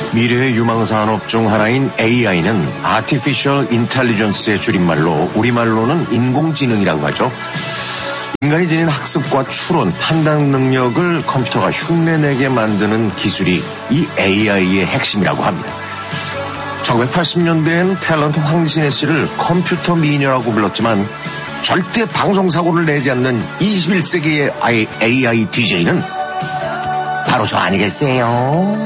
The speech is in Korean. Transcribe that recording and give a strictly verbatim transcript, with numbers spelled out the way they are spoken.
미래의 유망산업 중 하나인 에이아이는 Artificial Intelligence의 줄임말로 우리말로는 인공지능이라고 하죠. 인간이 지닌 학습과 추론, 판단 능력을 컴퓨터가 흉내내게 만드는 기술이 이 에이아이의 핵심이라고 합니다. 천구백팔십 년대엔 탤런트 황신혜 씨를 컴퓨터 미녀라고 불렀지만 절대 방송사고를 내지 않는 이십일 세기의 에이아이 디제이는 바로 저 아니겠어요?